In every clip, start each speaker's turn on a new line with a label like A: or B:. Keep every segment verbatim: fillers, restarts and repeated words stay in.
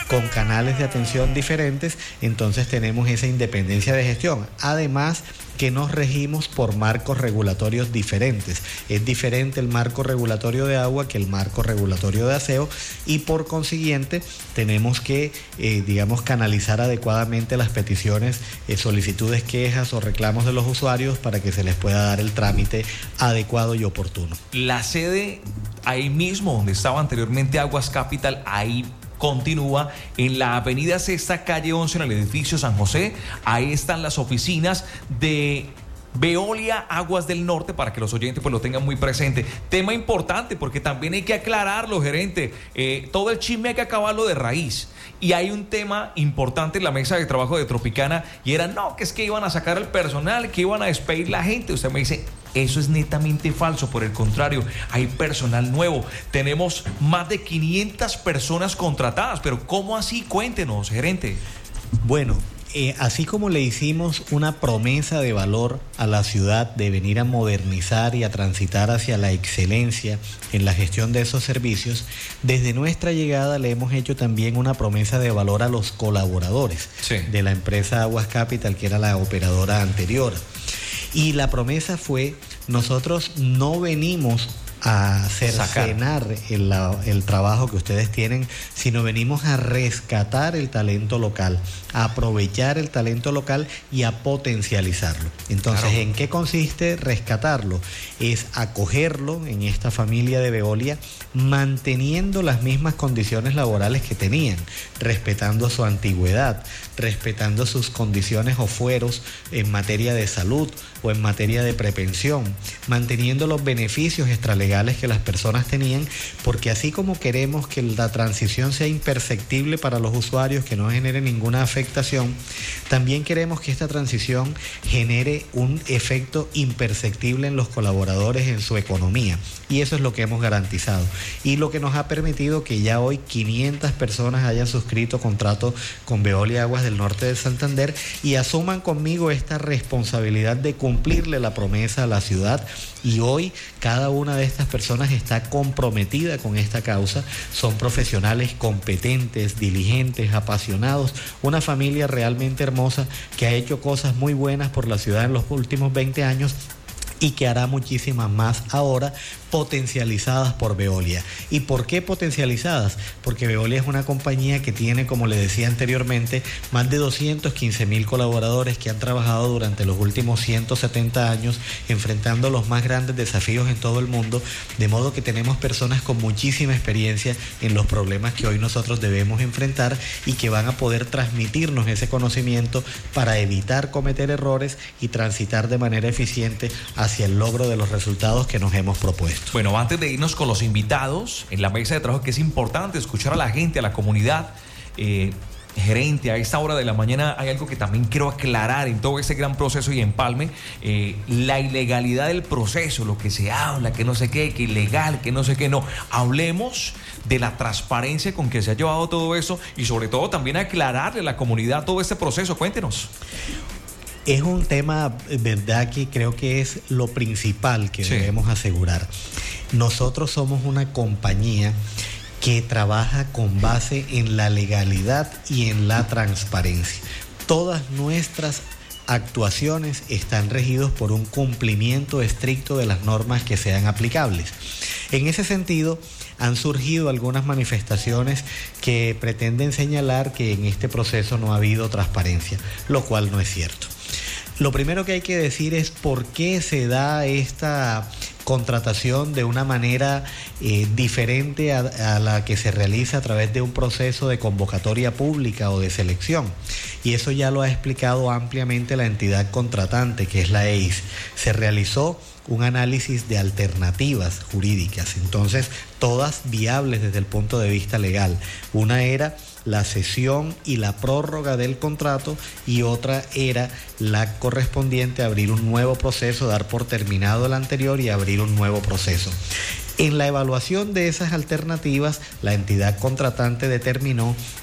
A: con canales de atención diferentes, entonces tenemos esa independencia de gestión. Además, que nos regimos por marcos regulatorios diferentes. Es diferente el marco regulatorio de agua que el marco regulatorio de aseo y por consiguiente tenemos que, eh, digamos, canalizar adecuadamente las peticiones, eh, solicitudes, quejas o reclamos de los usuarios para que se les pueda dar el trámite adecuado y oportuno.
B: La sede ahí mismo donde estaba anteriormente Aguas Capital, ahí continúa en la avenida Sexta, calle once, en el edificio San José. Ahí están las oficinas de Veolia Aguas del Norte, para que los oyentes pues lo tengan muy presente. Tema importante, porque también hay que aclararlo, gerente. Eh, todo el chisme hay que acabarlo de raíz. Y hay un tema importante en la mesa de trabajo de Tropicana, y era, no, que es que iban a sacar el personal, que iban a despedir la gente. Usted me dice, eso es netamente falso. Por el contrario, hay personal nuevo. Tenemos más de quinientas personas contratadas. Pero ¿cómo así? Cuéntenos, gerente.
A: Bueno, Eh, así como le hicimos una promesa de valor a la ciudad de venir a modernizar y a transitar hacia la excelencia en la gestión de esos servicios, desde nuestra llegada le hemos hecho también una promesa de valor a los colaboradores sí. de la empresa Aguas Capital, que era la operadora anterior. Y la promesa fue, nosotros no venimos a cercenar el, el trabajo que ustedes tienen, sino venimos a rescatar el talento local, a aprovechar el talento local y a potencializarlo. Entonces, claro. ¿en qué consiste rescatarlo? Es acogerlo en esta familia de Veolia, manteniendo las mismas condiciones laborales que tenían, respetando su antigüedad, respetando sus condiciones o fueros en materia de salud o en materia de prevención, manteniendo los beneficios extralegales que las personas tenían, porque así como queremos que la transición sea imperceptible para los usuarios, que no genere ninguna afectación, también queremos que esta transición genere un efecto imperceptible en los colaboradores, en su economía, y eso es lo que hemos garantizado y lo que nos ha permitido que ya hoy quinientas personas hayan suscrito contrato con Veolia Aguas del Norte de Santander y asuman conmigo esta responsabilidad de cumplirle la promesa a la ciudad. Y hoy cada una de estas personas está comprometida con esta causa, son profesionales competentes, diligentes, apasionados, una familia realmente hermosa que ha hecho cosas muy buenas por la ciudad en los últimos veinte años y que hará muchísimas más ahora, potencializadas por Veolia. ¿Y por qué potencializadas? Porque Veolia es una compañía que tiene, como le decía anteriormente, más de doscientos quince mil colaboradores que han trabajado durante los últimos ciento setenta años enfrentando los más grandes desafíos en todo el mundo, de modo que tenemos personas con muchísima experiencia en los problemas que hoy nosotros debemos enfrentar y que van a poder transmitirnos ese conocimiento para evitar cometer errores y transitar de manera eficiente hacia el logro de los resultados que nos hemos propuesto.
B: Bueno, antes de irnos con los invitados en la mesa de trabajo, que es importante escuchar a la gente, a la comunidad, eh, gerente, a esta hora de la mañana hay algo que también quiero aclarar en todo este gran proceso y empalme, eh, la ilegalidad del proceso, lo que se habla, que no sé qué, que ilegal, que no sé qué, no. Hablemos de la transparencia con que se ha llevado todo eso y sobre todo también aclararle a la comunidad todo este proceso. Cuéntenos.
A: Es un tema, verdad, que creo que es lo principal que sí. debemos asegurar. Nosotros somos una compañía que trabaja con base en la legalidad y en la transparencia. Todas nuestras actuaciones están regidos por un cumplimiento estricto de las normas que sean aplicables. En ese sentido, han surgido algunas manifestaciones que pretenden señalar que en este proceso no ha habido transparencia, lo cual no es cierto. Lo primero que hay que decir es por qué se da esta contratación de una manera eh, diferente a, a la que se realiza a través de un proceso de convocatoria pública o de selección. Y eso ya lo ha explicado ampliamente la entidad contratante, que es la E I S. Se realizó un análisis de alternativas jurídicas, entonces todas viables desde el punto de vista legal. Una era la cesión y la prórroga del contrato y otra era la correspondiente a abrir un nuevo proceso, dar por terminado el anterior y abrir un nuevo proceso. En la evaluación de esas alternativas, la entidad contratante determinó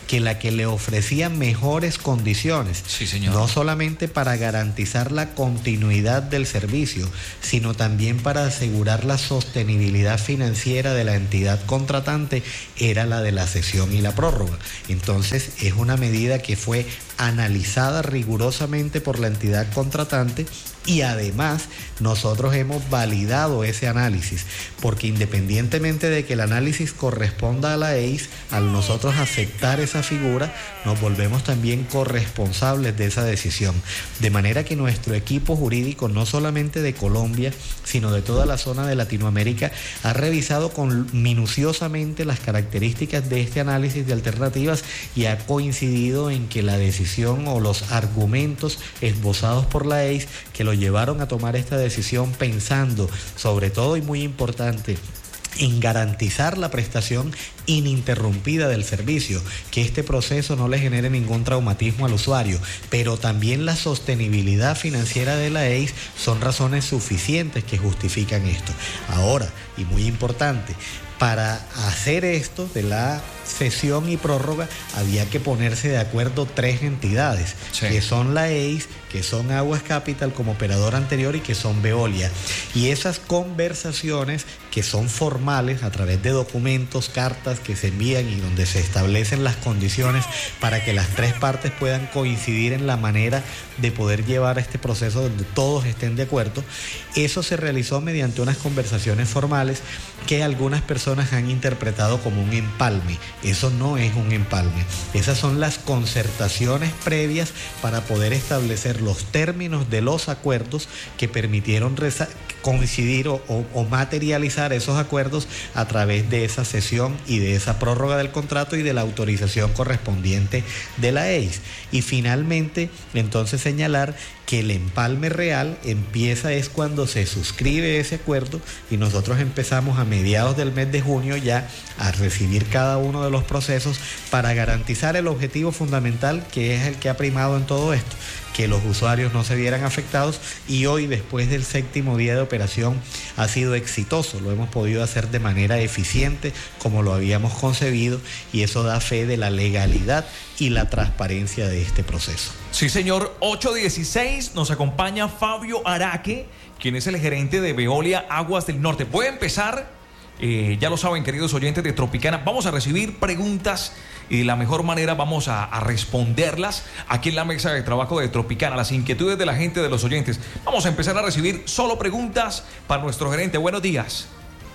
A: que la que le ofrecía mejores condiciones.
B: Sí, señor.
A: No solamente para garantizar la continuidad del servicio, sino también para asegurar la sostenibilidad financiera de la entidad contratante, era la de la cesión y la prórroga. Entonces, es una medida que fue analizada rigurosamente por la entidad contratante y además nosotros hemos validado ese análisis, porque independientemente de que el análisis corresponda a la E I S, al nosotros aceptar esa figura, nos volvemos también corresponsables de esa decisión. De manera que nuestro equipo jurídico, no solamente de Colombia, sino de toda la zona de Latinoamérica, ha revisado con, minuciosamente las características de este análisis de alternativas y ha coincidido en que la decisión o los argumentos esbozados por la E I S que lo llevaron a tomar esta decisión pensando, sobre todo y muy importante, en garantizar la prestación ininterrumpida del servicio, que este proceso no le genere ningún traumatismo al usuario, pero también la sostenibilidad financiera de la E I S son razones suficientes que justifican esto. Ahora, y muy importante, para hacer esto de la cesión y prórroga había que ponerse de acuerdo tres entidades, sí, que son la E I S, que son Aguas Capital como operador anterior y que son Veolia. Y esas conversaciones, que son formales a través de documentos, cartas que se envían y donde se establecen las condiciones para que las tres partes puedan coincidir en la manera de poder llevar este proceso donde todos estén de acuerdo, eso se realizó mediante unas conversaciones formales que algunas personas han interpretado como un empalme. Eso no es un empalme. Esas son las concertaciones previas para poder establecer los términos de los acuerdos que permitieron resa- coincidir o, o, o materializar esos acuerdos a través de esa cesión y de esa prórroga del contrato y de la autorización correspondiente de la E I S. Y finalmente, entonces señalar que el empalme real empieza es cuando se suscribe ese acuerdo y nosotros empezamos a mediados del mes de junio ya a recibir cada uno de los procesos para garantizar el objetivo fundamental, que es el que ha primado en todo esto, que los usuarios no se vieran afectados, y hoy, después del séptimo día de operación, ha sido exitoso. Lo hemos podido hacer de manera eficiente como lo habíamos concebido, y eso da fe de la legalidad y la transparencia de este proceso.
B: Sí, señor. ocho dieciséis, nos acompaña Fabio Araque, quien es el gerente de Veolia Aguas del Norte. Voy a empezar, eh, ya lo saben, queridos oyentes de Tropicana, vamos a recibir preguntas y de la mejor manera vamos a, a responderlas aquí en la mesa de trabajo de Tropicana, las inquietudes de la gente, de los oyentes. Vamos a empezar a recibir solo preguntas para nuestro gerente. Buenos días.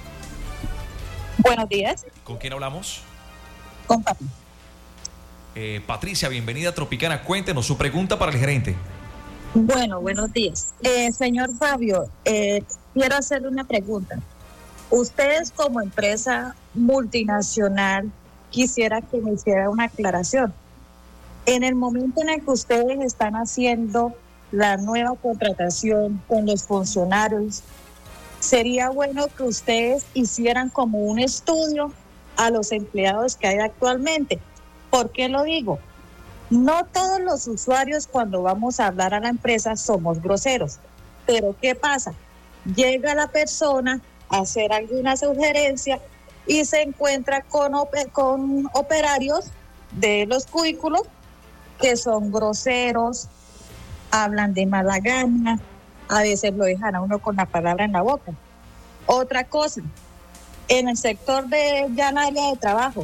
C: Buenos días.
B: ¿Con quién hablamos?
C: Con Papi.
B: Eh, Patricia, bienvenida a Tropicana. Cuéntenos su pregunta para el gerente.
C: Bueno, buenos días. Eh, señor Fabio, eh, quiero hacerle una pregunta. Ustedes como empresa multinacional, quisiera que me hiciera una aclaración. En el momento en el que ustedes están haciendo la nueva contratación con los funcionarios, sería bueno que ustedes hicieran como un estudio a los empleados que hay actualmente. ¿Por qué lo digo? No todos los usuarios, cuando vamos a hablar a la empresa, somos groseros. Pero ¿qué pasa? Llega la persona a hacer alguna sugerencia y se encuentra con, oper- con operarios de los cubículos que son groseros, hablan de mala gana, a veces lo dejan a uno con la palabra en la boca. Otra cosa, en el sector de ya en área de trabajo,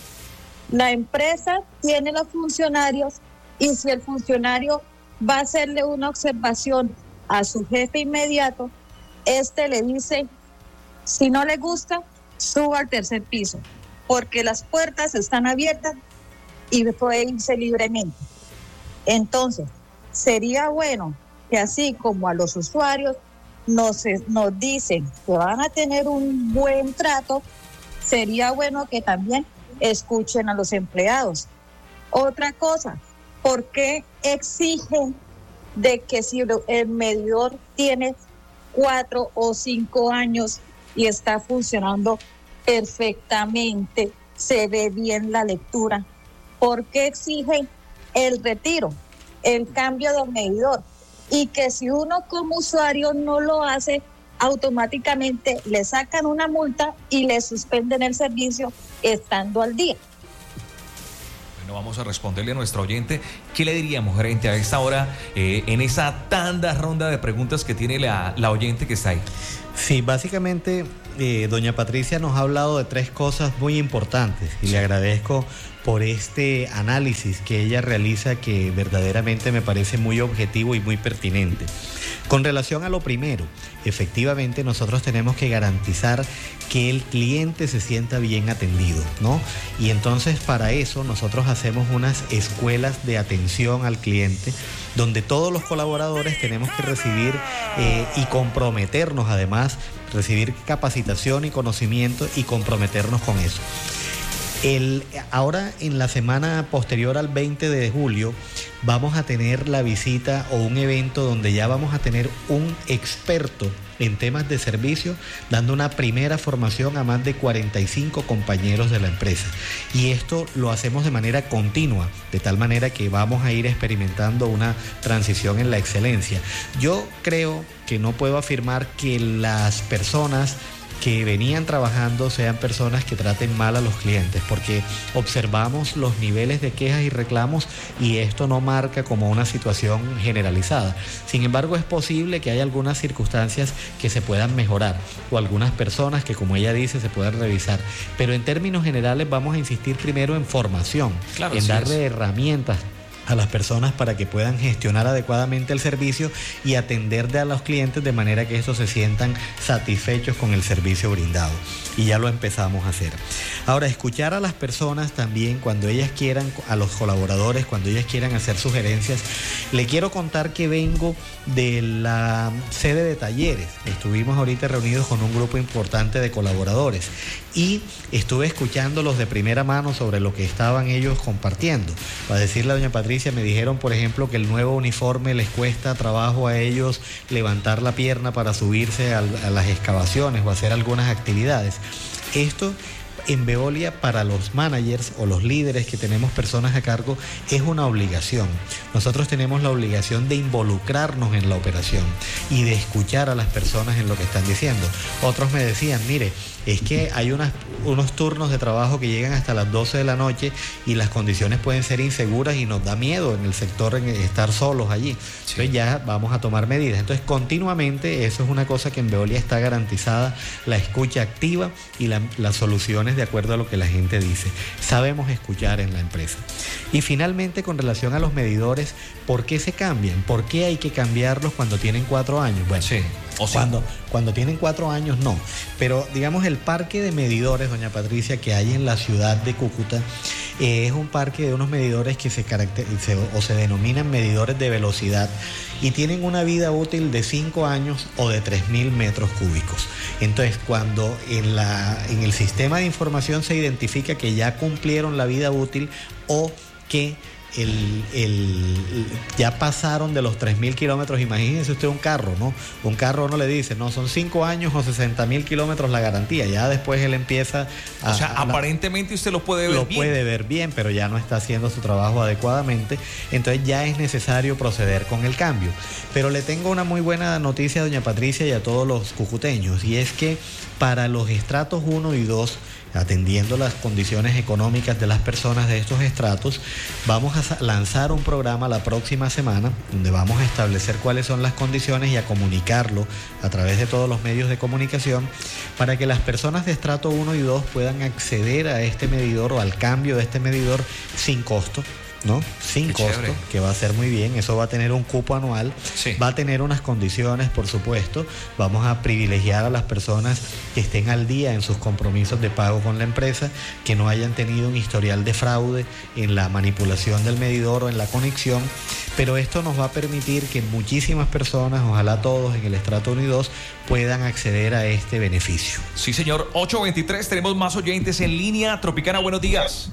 C: la empresa tiene los funcionarios y si el funcionario va a hacerle una observación a su jefe inmediato, este le dice, si no le gusta, suba al tercer piso, porque las puertas están abiertas y puede irse libremente. Entonces, sería bueno que así como a los usuarios nos, nos dicen que van a tener un buen trato, sería bueno que también escuchen a los empleados. Otra cosa, ¿por qué exigen de que si el medidor tiene cuatro o cinco años y está funcionando perfectamente, se ve bien la lectura? ¿Por qué exigen el retiro, el cambio del medidor? Y que si uno como usuario no lo hace, automáticamente le sacan una multa y le suspenden el servicio estando al día.
B: Bueno, vamos a responderle a nuestro oyente. ¿Qué le diríamos, gerente, a esta hora, eh, en esa tanda ronda de preguntas que tiene la, la oyente que está ahí?
A: Sí, básicamente, eh, doña Patricia nos ha hablado de tres cosas muy importantes y le agradezco por este análisis que ella realiza, que verdaderamente me parece muy objetivo y muy pertinente. Con relación a lo primero, efectivamente nosotros tenemos que garantizar que el cliente se sienta bien atendido, ¿no? Y entonces para eso nosotros hacemos unas escuelas de atención al cliente, donde todos los colaboradores tenemos que recibir eh, y comprometernos, además, recibir capacitación y conocimiento y comprometernos con eso. El, ahora en la semana posterior al veinte de julio vamos a tener la visita o un evento donde ya vamos a tener un experto en temas de servicio dando una primera formación a más de cuarenta y cinco compañeros de la empresa, y esto lo hacemos de manera continua, de tal manera que vamos a ir experimentando una transición en la excelencia. Yo creo que no puedo afirmar que las personas que venían trabajando sean personas que traten mal a los clientes, porque observamos los niveles de quejas y reclamos y esto no marca como una situación generalizada. Sin embargo, es posible que haya algunas circunstancias que se puedan mejorar o algunas personas que, como ella dice, se puedan revisar, pero en términos generales vamos a insistir primero en formación, claro, en darle es. herramientas a las personas para que puedan gestionar adecuadamente el servicio y atender a los clientes de manera que estos se sientan satisfechos con el servicio brindado. Y ya lo empezamos a hacer. Ahora, escuchar a las personas también cuando ellas quieran, a los colaboradores, cuando ellas quieran hacer sugerencias. Le quiero contar que vengo de la sede de talleres. Estuvimos ahorita reunidos con un grupo importante de colaboradores y estuve escuchándolos de primera mano sobre lo que estaban ellos compartiendo. Para decirle a doña Patricia, me dijeron, por ejemplo, que el nuevo uniforme les cuesta trabajo a ellos levantar la pierna para subirse a, a las excavaciones o hacer algunas actividades. Esto en Veolia, para los managers o los líderes que tenemos personas a cargo, es una obligación. Nosotros tenemos la obligación de involucrarnos en la operación y de escuchar a las personas en lo que están diciendo. Otros me decían, mire, es que hay unas, unos turnos de trabajo que llegan hasta las doce de la noche y las condiciones pueden ser inseguras y nos da miedo en el sector en estar solos allí. Sí. Entonces ya vamos a tomar medidas. Entonces continuamente, eso es una cosa que en Veolia está garantizada, la escucha activa y la, las soluciones de acuerdo a lo que la gente dice. Sabemos escuchar en la empresa. Y finalmente, con relación a los medidores, ¿por qué se cambian? ¿Por qué hay que cambiarlos cuando tienen cuatro años? Bueno, sí. O cuando, cuando tienen cuatro años no, pero digamos el parque de medidores, doña Patricia, que hay en la ciudad de Cúcuta, eh, es un parque de unos medidores que se caracterizan o se denominan medidores de velocidad y tienen una vida útil de cinco años o de tres mil metros cúbicos. Entonces, cuando en, la, en el sistema de información se identifica que ya cumplieron la vida útil o que El, el, ya pasaron de los tres mil kilómetros, imagínense usted un carro, ¿no? Un carro no le dice, no, son cinco años o sesenta mil kilómetros la garantía, ya después él empieza a...
B: O sea, a, aparentemente usted lo puede ver
A: lo
B: bien.
A: Lo puede ver bien, pero ya no está haciendo su trabajo adecuadamente, entonces ya es necesario proceder con el cambio. Pero le tengo una muy buena noticia a doña Patricia y a todos los cucuteños, y es que para los estratos uno y dos, atendiendo las condiciones económicas de las personas de estos estratos, vamos a lanzar un programa la próxima semana donde vamos a establecer cuáles son las condiciones y a comunicarlo a través de todos los medios de comunicación para que las personas de estrato uno y dos puedan acceder a este medidor o al cambio de este medidor sin costo, ¿no? Sin Qué costo, chévere. Que va a ser muy bien. Eso va a tener un cupo anual, sí. Va a tener unas condiciones, por supuesto. Vamos a privilegiar a las personas que estén al día en sus compromisos de pago con la empresa, que no hayan tenido un historial de fraude en la manipulación del medidor o en la conexión, pero esto nos va a permitir que muchísimas personas, ojalá todos en el estrato uno y dos, puedan acceder a este beneficio.
B: Sí, señor. ocho veintitrés, tenemos más oyentes en línea. Tropicana, buenos días.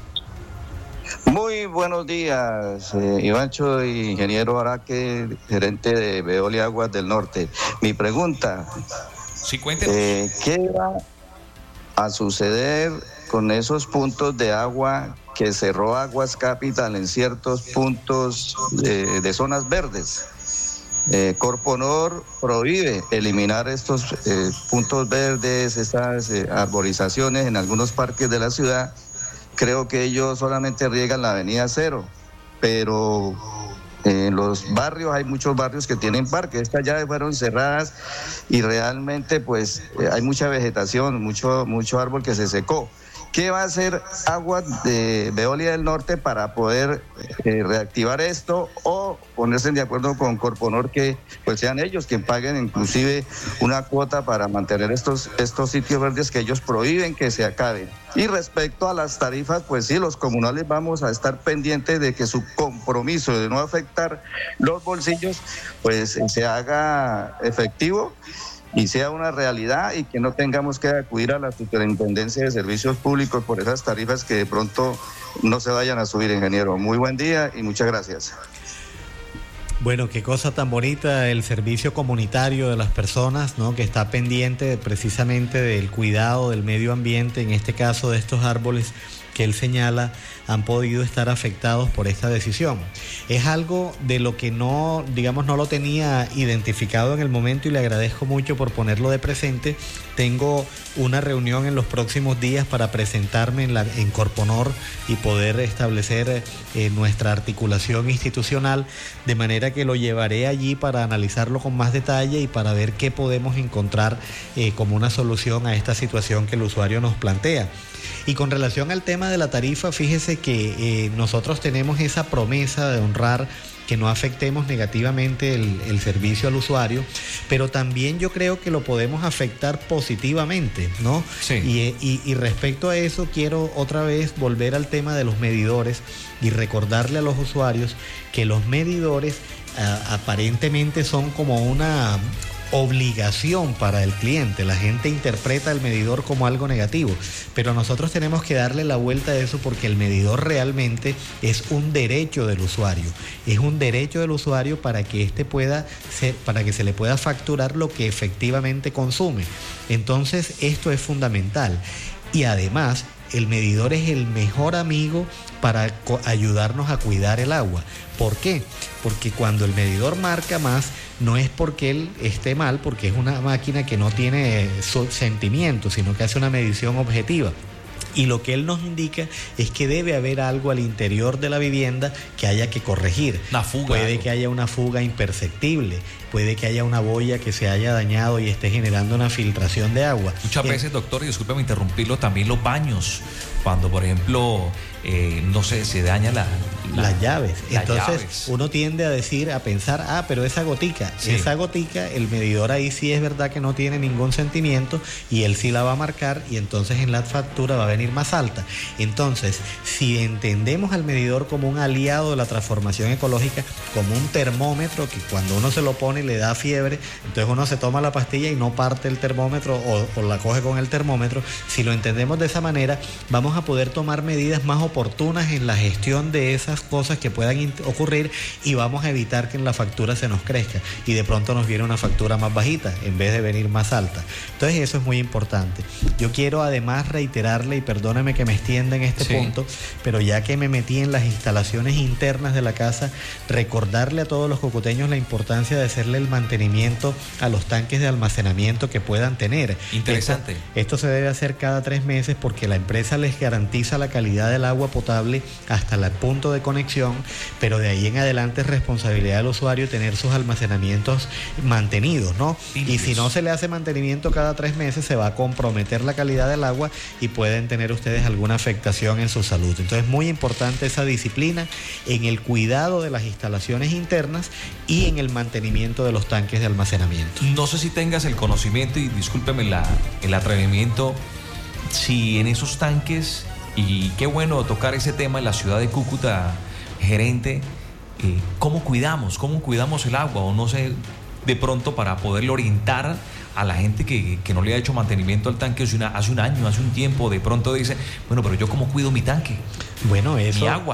D: Muy buenos días, eh, Ivancho y ingeniero Araque, gerente de Veolia Aguas del Norte. Mi pregunta,
B: sí, cuéntenos.
D: Eh, ¿qué va a suceder con esos puntos de agua que cerró Aguas Capital en ciertos puntos de, de zonas verdes? Eh, Corponor prohíbe eliminar estos eh, puntos verdes, estas eh, arborizaciones en algunos parques de la ciudad, creo que ellos solamente riegan la avenida Cero, pero en los barrios hay muchos barrios que tienen parques. Estas llaves fueron cerradas y realmente pues hay mucha vegetación, mucho, mucho árbol que se secó. ¿Qué va a hacer Aguas de Veolia del Norte para poder eh, reactivar esto o ponerse de acuerdo con Corponor que pues sean ellos quienes paguen inclusive una cuota para mantener estos, estos sitios verdes que ellos prohíben que se acaben? Y respecto a las tarifas, pues sí, los comunales vamos a estar pendientes de que su compromiso de no afectar los bolsillos pues se haga efectivo y sea una realidad y que no tengamos que acudir a la Superintendencia de Servicios Públicos por esas tarifas que de pronto no se vayan a subir, ingeniero. Muy buen día y muchas gracias.
A: Bueno, qué cosa tan bonita el servicio comunitario de las personas, ¿no? Que está pendiente precisamente del cuidado del medio ambiente, en este caso de estos árboles que él señala han podido estar afectados por esta decisión. Es algo de lo que no, digamos, no lo tenía identificado en el momento y le agradezco mucho por ponerlo de presente. Tengo una reunión en los próximos días para presentarme en, la, en Corponor y poder establecer eh, nuestra articulación institucional, de manera que lo llevaré allí para analizarlo con más detalle y para ver qué podemos encontrar eh, como una solución a esta situación que el usuario nos plantea. Y con relación al tema de la tarifa, fíjese que eh, nosotros tenemos esa promesa de honrar que no afectemos negativamente el, el servicio al usuario, pero también yo creo que lo podemos afectar positivamente, ¿no?
B: Sí.
A: Y, y, y respecto a eso, quiero otra vez volver al tema de los medidores y recordarle a los usuarios que los medidores a, aparentemente son como una obligación para el cliente. La gente interpreta el medidor como algo negativo, pero nosotros tenemos que darle la vuelta a eso, porque el medidor realmente es un derecho del usuario, es un derecho del usuario para que éste pueda ser, para que se le pueda facturar lo que efectivamente consume. Entonces esto es fundamental y además el medidor es el mejor amigo para ayudarnos a cuidar el agua. ¿Por qué? Porque cuando el medidor marca más, no es porque él esté mal, porque es una máquina que no tiene sentimientos, sino que hace una medición objetiva. Y lo que él nos indica es que debe haber algo al interior de la vivienda que haya que corregir.
B: Una fuga.
A: Puede
B: algo.
A: que haya una fuga imperceptible, puede que haya una boya que se haya dañado y esté generando una filtración de agua.
B: Muchas
A: eh,
B: veces, doctor, y discúlpeme interrumpirlo, también los baños, cuando por ejemplo, eh, no sé, se daña la, la
A: las llaves.
B: las
A: Entonces
B: llaves.
A: uno tiende a decir, a pensar, ah, pero esa gotica,
B: Sí.
A: esa gotica, el medidor ahí sí es verdad que no tiene ningún sentimiento y él sí la va a marcar y entonces en la factura va a venir más alta. Entonces, si entendemos al medidor como un aliado de la transformación ecológica, como un termómetro que cuando uno se lo pone le da fiebre, entonces uno se toma la pastilla y no parte el termómetro o, o la coge con el termómetro. Si lo entendemos de esa manera, vamos a poder tomar medidas más oportunas en la gestión de esas cosas que puedan ocurrir y vamos a evitar que en la factura se nos crezca y de pronto nos viene una factura más bajita en vez de venir más alta. Entonces eso es muy importante. Yo quiero además reiterarle, y perdóneme que me extienda en este
B: Sí.
A: punto, pero ya que me metí en las instalaciones internas de la casa, recordarle a todos los cocuteños la importancia de hacerle el mantenimiento a los tanques de almacenamiento que puedan tener.
B: Interesante.
A: Esto, esto se debe hacer cada tres meses porque la empresa les garantiza la calidad del agua potable hasta el punto de conexión, pero de ahí en adelante es responsabilidad del usuario tener sus almacenamientos mantenidos, ¿no?
B: Limpios.
A: Y si no se le hace mantenimiento cada tres meses, se va a comprometer la calidad del agua y pueden tener ustedes alguna afectación en su salud. Entonces es muy importante esa disciplina en el cuidado de las instalaciones internas y en el mantenimiento de los tanques de almacenamiento.
B: No sé si tengas el conocimiento, y discúlpeme la, el atrevimiento, si en esos tanques, y qué bueno tocar ese tema en la ciudad de Cúcuta, gerente, eh, ¿cómo cuidamos? ¿Cómo cuidamos el agua? O no sé, de pronto para poderle orientar a la gente que, que no le ha hecho mantenimiento al tanque hace, una, hace un año, hace un tiempo, de pronto dice, bueno, pero yo ¿cómo cuido mi tanque?
A: Bueno, eso...
B: Mi agua.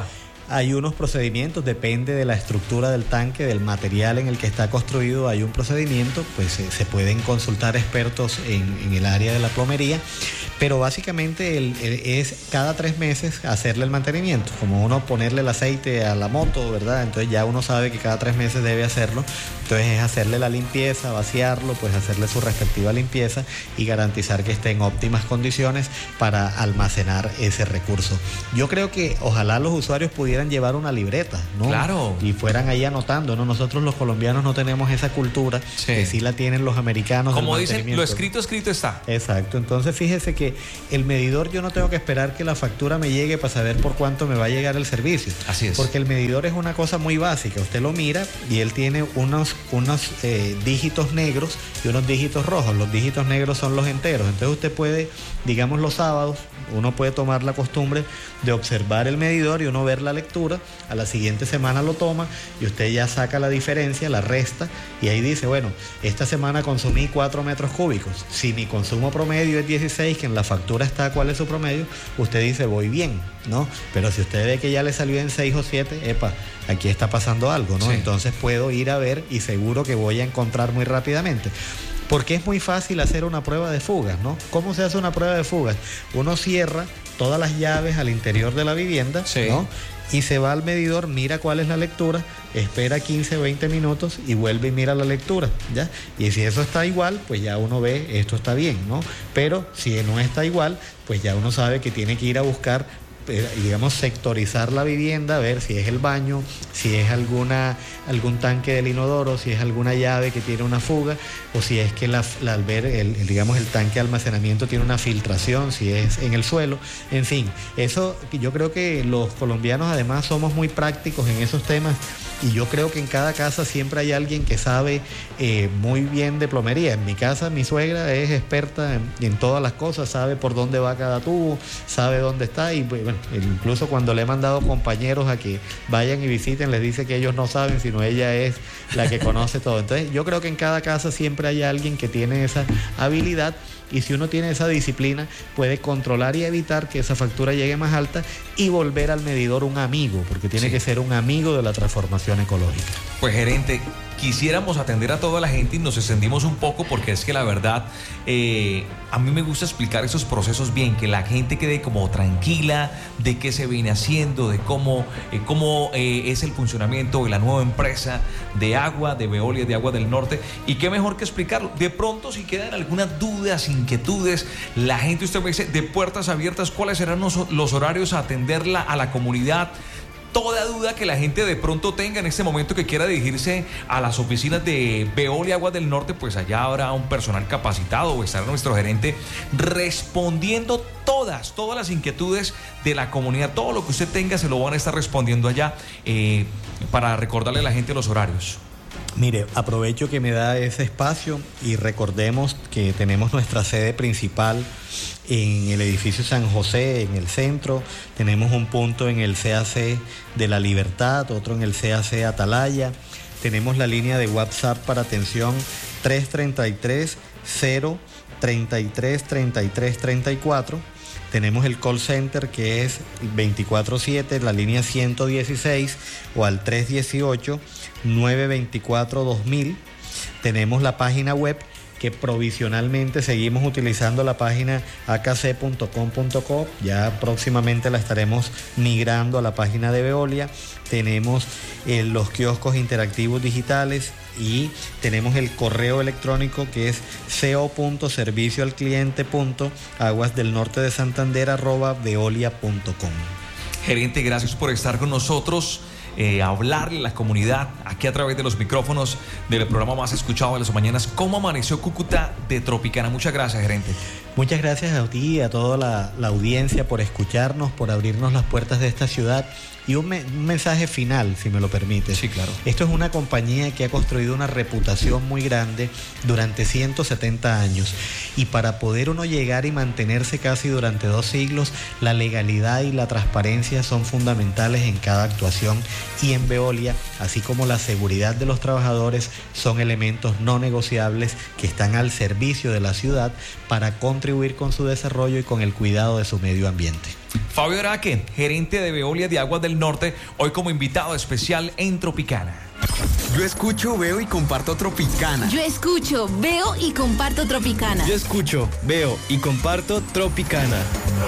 A: hay unos procedimientos, depende de la estructura del tanque, del material en el que está construido, hay un procedimiento, pues se, se pueden consultar expertos en, en el área de la plomería, pero básicamente el, el, es cada tres meses hacerle el mantenimiento, como uno ponerle el aceite a la moto, ¿verdad? Entonces ya uno sabe que cada tres meses debe hacerlo, entonces es hacerle la limpieza, vaciarlo, pues hacerle su respectiva limpieza y garantizar que esté en óptimas condiciones para almacenar ese recurso. Yo creo que ojalá los usuarios pudieran llevar una libreta, ¿no?
B: Claro.
A: Y fueran ahí anotando, ¿no? Nosotros los colombianos no tenemos esa cultura, sí, que sí la tienen los americanos.
B: Como dicen, lo escrito, escrito está.
A: Exacto, entonces fíjese que el medidor, yo no tengo que esperar que la factura me llegue para saber por cuánto me va a llegar el servicio.
B: Así es.
A: Porque el medidor es una cosa muy básica, usted lo mira y él tiene unos, unos eh, dígitos negros y unos dígitos rojos. Los dígitos negros son los enteros, entonces usted puede, digamos los sábados, uno puede tomar la costumbre de observar el medidor y uno ver la lectura, a la siguiente semana lo toma y usted ya saca la diferencia, la resta y ahí dice, bueno, esta semana consumí cuatro metros cúbicos, si mi consumo promedio es dieciséis, que en la factura está cuál es su promedio, usted dice voy bien, ¿no? Pero si usted ve que ya le salió en seis o siete, epa, aquí está pasando algo, ¿no? Sí. Entonces puedo ir a ver y seguro que voy a encontrar muy rápidamente. Porque es muy fácil hacer una prueba de fugas, ¿no? ¿Cómo se hace una prueba de fugas? Uno cierra todas las llaves al interior de la vivienda, sí, ¿no? Y se va al medidor, mira cuál es la lectura, espera quince, veinte minutos y vuelve y mira la lectura, ¿ya? Y si eso está igual, pues ya uno ve, esto está bien, ¿no? Pero si no está igual, pues ya uno sabe que tiene que ir a buscar, digamos, sectorizar la vivienda, ver si es el baño, si es alguna algún tanque del inodoro, si es alguna llave que tiene una fuga, o si es que la, la, al ver el, el, digamos, el tanque de almacenamiento tiene una filtración, si es en el suelo, en fin, eso yo creo que los colombianos además somos muy prácticos en esos temas y yo creo que en cada casa siempre hay alguien que sabe eh, muy bien de plomería. En mi casa mi suegra es experta en, en todas las cosas, sabe por dónde va cada tubo, sabe dónde está y bueno, incluso cuando le he mandado compañeros a que vayan y visiten, les dice que ellos no saben, sino ella es la que conoce todo. Entonces yo creo que en cada casa siempre hay alguien que tiene esa habilidad y si uno tiene esa disciplina puede controlar y evitar que esa factura llegue más alta y volver al medidor un amigo, porque tiene sí. que ser un amigo de la transformación ecológica.
B: Pues gerente, quisiéramos atender a toda la gente y nos extendimos un poco porque es que la verdad eh, a mí me gusta explicar esos procesos bien, que la gente quede como tranquila de qué se viene haciendo, de cómo, eh, cómo eh, es el funcionamiento de la nueva empresa de agua, de Veolia, de Agua del Norte, y qué mejor que explicarlo. De pronto si quedan algunas dudas, inquietudes, la gente, usted me dice, de puertas abiertas, ¿cuáles serán los, los horarios a atenderla a la comunidad? Toda duda que la gente de pronto tenga en este momento que quiera dirigirse a las oficinas de Veolia Aguas del Norte, pues allá habrá un personal capacitado o estará nuestro gerente respondiendo todas, todas las inquietudes de la comunidad. Todo lo que usted tenga se lo van a estar respondiendo allá eh, para recordarle a la gente los horarios.
A: Mire, aprovecho que me da ese espacio y recordemos que tenemos nuestra sede principal en el edificio San José, en el centro. Tenemos un punto en el C A C de La Libertad, otro en el C A C Atalaya. Tenemos la línea de WhatsApp para atención tres treinta y tres, cero, treinta y tres, treinta y tres, treinta y cuatro. Tenemos el call center que es veinticuatro siete, la línea ciento dieciséis o al tres dieciocho, nueve veinticuatro, dos mil. Tenemos la página web que provisionalmente seguimos utilizando, la página a k c punto com punto co. Ya próximamente la estaremos migrando a la página de Veolia. Tenemos eh, los kioscos interactivos digitales y tenemos el correo electrónico que es co punto servicio al cliente punto aguas del norte de Santander arroba veolia punto com.
B: Gerente, gracias por estar con nosotros. Eh, hablarle a la comunidad aquí a través de los micrófonos del programa más escuchado de las mañanas. ¿Cómo amaneció Cúcuta de Tropicana? Muchas gracias, gerente.
A: Muchas gracias a ti y a toda la, la audiencia por escucharnos, por abrirnos las puertas de esta ciudad. Y un, me, un mensaje final, si me lo permite.
B: Sí, claro.
A: Esto es una compañía que ha construido una reputación muy grande durante ciento setenta años. Y para poder uno llegar y mantenerse casi durante dos siglos, la legalidad y la transparencia son fundamentales en cada actuación y en Veolia, así como la seguridad de los trabajadores, son elementos no negociables que están al servicio de la ciudad para contribuir con su desarrollo y con el cuidado de su medio ambiente.
B: Fabio Araque, gerente de Veolia de Aguas del Norte, hoy como invitado especial en Tropicana.
E: Yo escucho, veo y comparto Tropicana.
F: Yo escucho, veo y comparto Tropicana.
G: Yo escucho, veo y comparto Tropicana.